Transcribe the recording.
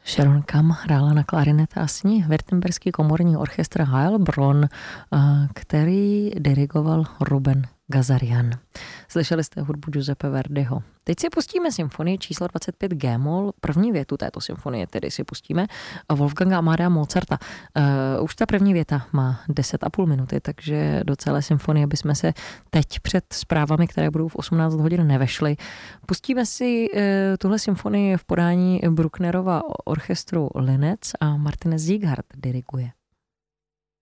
Sharon Kam hrála na klarinet a sní Württemberský komorní orchestr Heilbronn, který dirigoval Ruben Gazarian. Slyšeli jste hudbu Giuseppe Verdiho. Teď si pustíme symfonii číslo 25 G-moll. První větu této symfonie tedy si pustíme Wolfganga Amadea Mozarta. Už ta první věta má 10,5 minuty, takže do celé symfonie bychom se teď před zprávami, které budou v 18 hodin, nevešli. Pustíme si tuhle symfonii v podání Brucknerova orchestru Linec a Martinez Sieghart diriguje.